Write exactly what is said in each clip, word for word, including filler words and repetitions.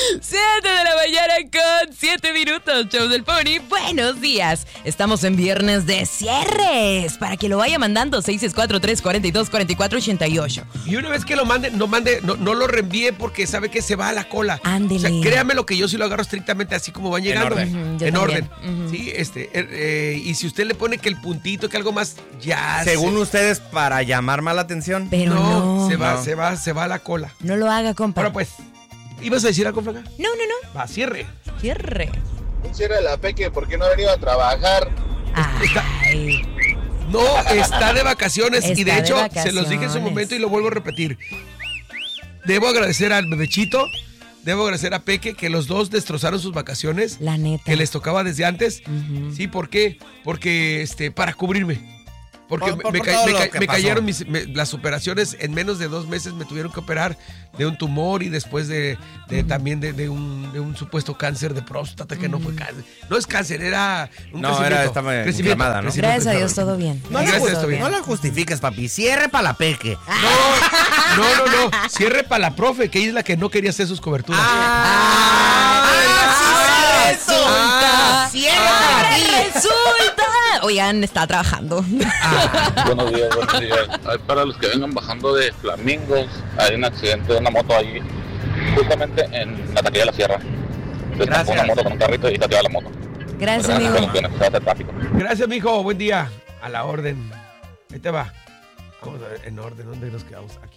Siete de la mañana con siete minutos. Show del Pony. Buenos días. Estamos en viernes de cierres. Para que lo vaya mandando seis seis cuatro, tres cuatro dos, cuatro cuatro ocho ocho. Y una vez que lo mande, no mande, no, no lo reenvíe porque sabe que se va a la cola. Ándele. O sea, créame lo que yo sí lo agarro estrictamente así como van llegando. En orden. Uh-huh, en orden. Uh-huh. Sí, este, eh, eh, y si usted le pone que el puntito, que algo más, ya. Según se... ustedes, para llamar más la atención. Pero no. no se va, no. se va, se va a la cola. No lo haga, compa. Ahora pues, ¿ibas a decir algo, Flaca? No, no, no. Va, cierre. Cierre. Un cierre de la Peque, ¿por qué no ha venido a trabajar? Ay. No, está de vacaciones. Está y de hecho, de se los dije en su vacaciones. momento y lo vuelvo a repetir. Debo agradecer al bebechito, debo agradecer a Peque, que los dos destrozaron sus vacaciones. La neta. Que les tocaba desde antes. Uh-huh. Sí, ¿por qué? Porque, este, para cubrirme. Porque Por- por- me, por ca- todo me lo ca- que me pasó. cayeron mis, me- las operaciones. En menos de dos meses me tuvieron que operar de un tumor y después de, de Uh-huh. también de, de, un, de un supuesto cáncer de próstata, que no fue cáncer. No es cáncer, era un No, crecimiento. era- estaba crecimiento, inflamada, ¿no? crecimiento, Gracias a Dios, perdón. todo bien. No, la, Gracias, ju- estoy bien. no la justifiques, papi. Cierre para la Peque. No, no, no, no. Cierre para la profe, que ella es la que no quería hacer sus coberturas. ¡Ah! ¡Ah! eso! ¡Resulta! ¡Cierre ¡Ahora para ti! resulta! Oigan, está trabajando. Buenos días, buenos días. Ay, para los que vengan bajando de Flamingos, hay un accidente de una moto ahí, justamente en la taquilla de la sierra. Se Gracias. estampó una moto con un carrito y taquilla la moto. Gracias, amigo. Gracias, de tráfico. Gracias, mijo. Buen día. A la orden. Ahí te va. Vamos a ver en orden. ¿Dónde nos quedamos? Aquí.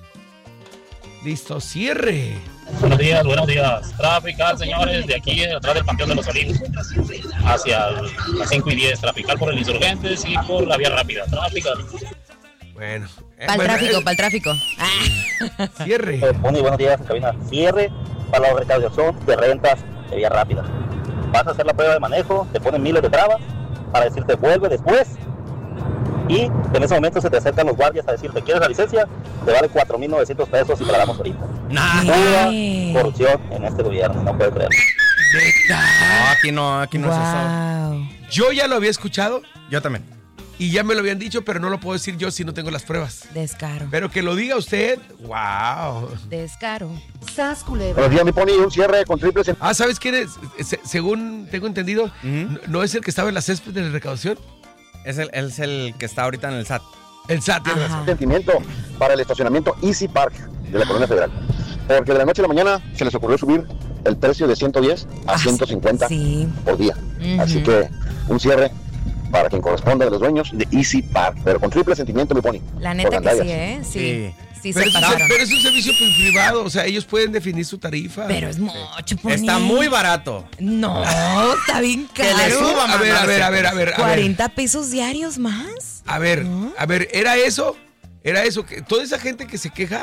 Listo. Cierre. Buenos días, buenos días. Trafical, señores, de aquí atrás del Panteón de los Olivos, hacia el- las cinco y diez. Trafical por el Insurgentes y por la vía rápida. Trafical. Bueno. eh, Para el bueno, tráfico, eh, para el tráfico. Ah. Cierre. Muy buenos días, cabina. Cierre para la recaudación de rentas de vía rápida. Vas a hacer la prueba de manejo, te ponen miles de trabas para decirte vuelve después y en ese momento se te acercan los guardias a decirte ¿quieres la licencia? Te vale cuatro mil novecientos pesos y te la damos ahorita. Nah. Pura ¿Qué? corrupción en este gobierno, no puedo creerlo. No, aquí no, aquí no es eso. Wow. Yo ya lo había escuchado Yo también. y ya me lo habían dicho, pero no lo puedo decir yo si no tengo las pruebas. Descaro. Pero que lo diga usted. Wow. Descaro. Sas culebra. Buenos días, mi pony. Un cierre con triple cen- Ah, ¿sabes quién es? Se- según tengo entendido, Ujú. no, no es el que estaba en la césped de la recaudación. Es el, él es el que está ahorita en el S A T. El S A T. tiene Ajá. razón. sentimiento para el estacionamiento Easy Park de la Colonia Federal. Porque de la noche a la mañana se les ocurrió subir el precio de ciento diez a Ah, ciento cincuenta Sí. por día. Ujú. Así que un cierre para quien corresponda de los dueños de Easy Park, pero con triple sentimiento, mi pony. La neta Por que sí, gandallas. ¿eh? Sí. Sí. Sí, Pero se es, un, pasaron. pero es un servicio pri- privado, o sea, ellos pueden definir su tarifa. Pero es mucho, Pony. Está muy barato. No, está bien Que le caro. suba, a ver, a ver, a ver, a ver, a ver. cuarenta pesos diarios más. A ver, ¿No? a ver, ¿era eso? ¿Era eso? que toda esa gente que se queja,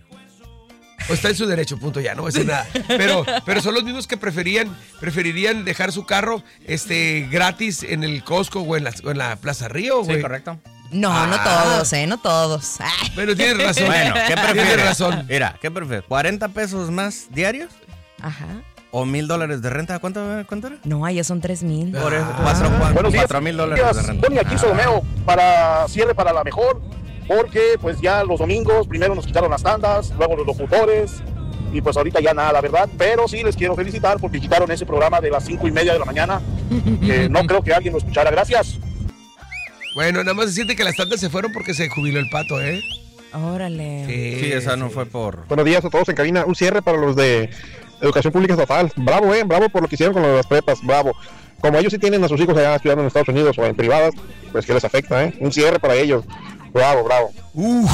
o está en su derecho, punto, ya, no voy a decir nada. Pero, pero son los mismos que preferían, preferirían dejar su carro este, gratis en el Costco o en la, o en la Plaza Río, güey. Sí, correcto. No, no Ah. todos, ¿eh? No todos. Ay. Bueno, tienes razón. Bueno, ¿qué Tienes prefieres? razón. Mira, ¿qué prefieres? ¿cuarenta pesos más diarios? Ajá. ¿O mil dólares de renta? ¿Cuánto, cuánto era? No, allá son tres mil. Por eso, cuatro, cuatro, Buenos días. cuatro mil dólares de renta. Pony aquí Ah. Solomeo para cierre para la mejor, porque pues ya los domingos primero nos quitaron las tandas, luego los locutores y pues ahorita ya nada, la verdad, pero sí les quiero felicitar porque quitaron ese programa de las cinco y media de la mañana, que no creo que alguien lo escuchara. Gracias. Bueno, nada más se siente que las tantas se fueron porque se jubiló el pato, ¿eh? Órale. Sí, esa no fue por... Buenos días a todos en cabina. Un cierre para los de Educación Pública Estatal. Bravo, eh, bravo por lo que hicieron con las prepas, bravo. Como ellos sí tienen a sus hijos allá estudiando en Estados Unidos o en privadas, pues que les afecta, eh. Un cierre para ellos. Bravo, bravo. Uf.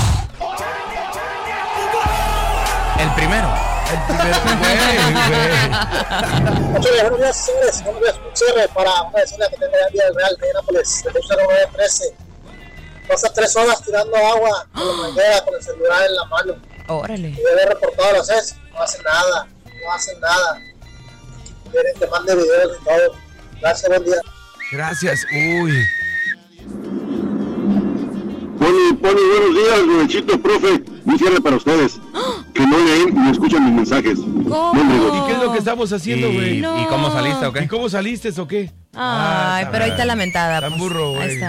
El primero. El primer güey, güey. Buenos días, señores. Buenos días, un cierre para una vecina que tenga el día del Real de Nápoles, de cero nueve trece. Pasa tres horas tirando agua con la manguera, con el celular en la mano. Órale. Y debe reportado las es, no hacen nada, no hacen nada. Quieren que mande videos y todo. Gracias, buen día. Gracias. Uy. Pony, Pony, buenos días, Rodechito, profe. Un cierre para ustedes. Que no leen ni escuchan mis mensajes. ¿Cómo? ¿Y qué es lo que estamos haciendo, ¿Y, güey? No. ¿Y cómo saliste o ¿Y qué? cómo saliste o qué? Ay, Ah, pero ahí está lamentada. tan pues. burro, güey. Ahí está.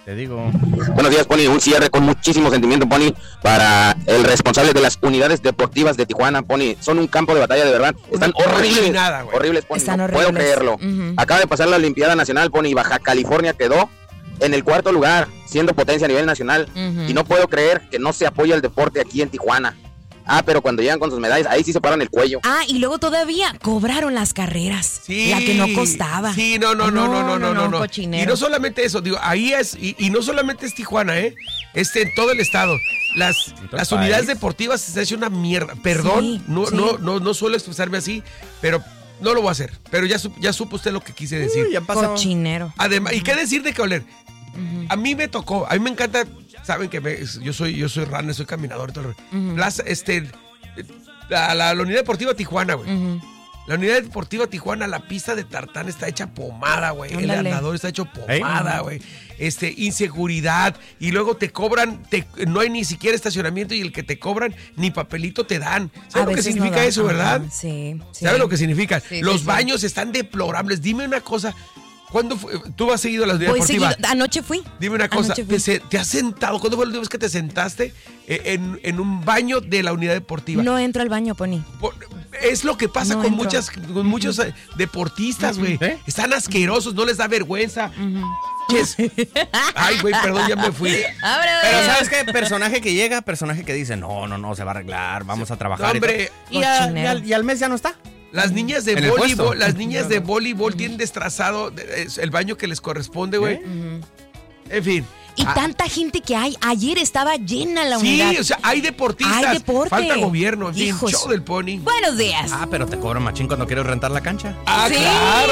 Te digo. Buenos días, Pony. Un cierre con muchísimo sentimiento, Pony, para el responsable de las unidades deportivas de Tijuana, Pony. Son un campo de batalla, de verdad. Están Una horribles. cochinada, güey. Horribles, Pony. Están No horribles. puedo creerlo. Ujú. Acaba de pasar la Olimpiada Nacional, Pony. Baja California quedó en el cuarto lugar, siendo potencia a nivel nacional. Ujú. Y no puedo creer que no se apoya el deporte aquí en Tijuana. Ah, pero cuando llegan con sus medallas, ahí sí se paran el cuello. Ah, y luego todavía cobraron las carreras. Sí, La que no costaba. Sí, no, no, no, no, no, no, no. no. cochinero. Y no solamente eso, digo, ahí es, y, y no solamente es Tijuana, ¿eh? Este, en todo el estado. Las, las país. unidades deportivas se ha hecho una mierda. Perdón, Sí, no, sí. no, no, no suelo expresarme así, pero no lo voy a hacer. Pero ya, su- ya supo usted lo que quise decir. Uy, ya pasó. Cochinero. Además, ¿y qué decir de que oler? A mí me tocó, a mí me encanta, saben que me- yo soy yo soy runner, soy caminador y todo. el rollo. Plaza, este, la, la- la unidad deportiva Tijuana, güey. Ujú. La unidad deportiva Tijuana, la pista de tartán está hecha pomada, güey. El Ándale. andador está hecho pomada, güey. Este, inseguridad. Y luego te cobran, te- no hay ni siquiera estacionamiento y el que te cobran ni papelito te dan. A ¿Sabes lo que veces no significa da. eso, verdad? Ajá, sí, sí. ¿Sabes lo que significa? Sí, Los sí, sí. baños están deplorables. Dime una cosa. ¿Cuándo fue? ¿Tú has seguido la unidad Voy deportiva? seguido. Anoche fui. Dime una cosa, Anoche fui. ¿te, se- te has sentado? ¿Cuándo fue la última vez que te sentaste eh, en, en un baño de la unidad deportiva? No entro al baño, Pony. Por- es lo que pasa No con entro. muchas con muchos eh, deportistas, güey. ¿Eh? Están asquerosos, no les da vergüenza. Ches. Ay, güey, perdón, ya me fui. ¡Abre! Pero ¿sabes qué? Personaje que llega, personaje que dice, no, no, no, se va a arreglar, vamos a trabajar. No, y todo. hombre. Y, a- Cochinero. y al, y al mes ya no está. Las niñas de En el voleibol, puesto. las niñas de voleibol tienen destrazado eh, el baño que les corresponde, güey. En fin. Y Ah, tanta gente que hay. Ayer estaba llena la sí, unidad. o sea, hay deportistas. Hay deporte. Falta gobierno, en fin, Hijos. show del pony. Buenos días. Ah, pero te cobran machín cuando quieres rentar la cancha. Ah, Sí. claro.